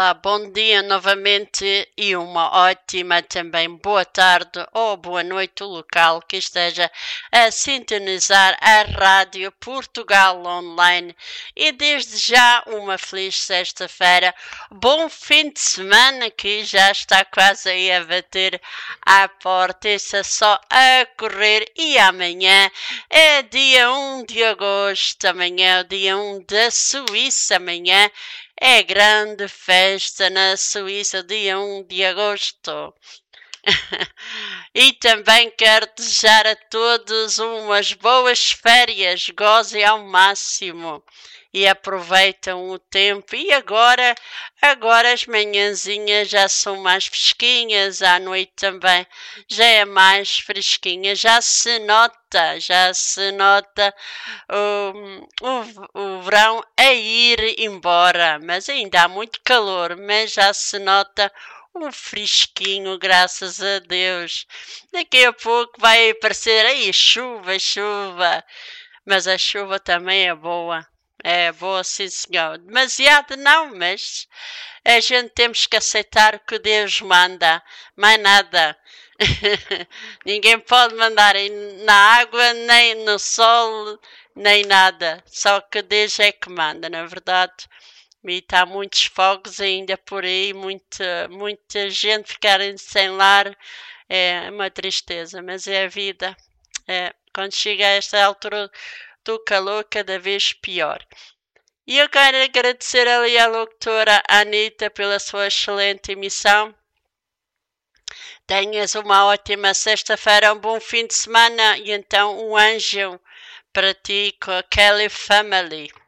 Bom dia novamente e uma ótima também boa tarde ou boa noite o local que esteja a sintonizar a Rádio Portugal Online e desde já uma feliz sexta-feira, bom fim de semana que já está quase aí a bater à porta, isso é só a correr e amanhã é dia 1 de agosto, amanhã é o dia 1 da Suíça, amanhã é grande festa na Suíça, dia 1 de agosto. E também quero desejar a todos umas boas férias, gozem ao máximo e aproveitam o tempo. E agora as manhãzinhas já são mais fresquinhas, à noite também já é mais fresquinha, já se nota o verão a ir embora, mas ainda há muito calor, mas já se nota um fresquinho, graças a Deus. Daqui a pouco vai aparecer aí chuva, mas a chuva também é boa. É boa, sim, senhor. Demasiado não, mas a gente temos que aceitar o que Deus manda. Mais nada. Ninguém pode mandar na água, nem no sol, nem nada. Só que Deus é que manda, na verdade. E está muitos fogos ainda por aí, muita gente ficarem sem lar. É uma tristeza, mas é a vida. Quando chega a esta altura do calor, cada vez pior. E eu quero agradecer ali à locutora Anitta pela sua excelente emissão. Tenhas uma ótima sexta-feira, um bom fim de semana e então um anjo para ti com a Kelly Family.